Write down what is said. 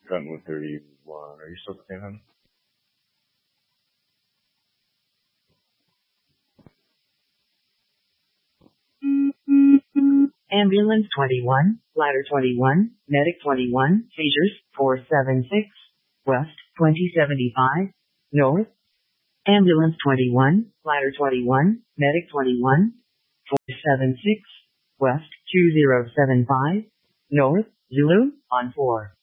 Cottonwood 31. Are you still cooking, hon? Ambulance 21, Ladder 21, Medic 21, seizures 476, West 2075, North. Ambulance 21, Ladder 21, Medic 21, 476, West 2075, North, Zulu, on 4.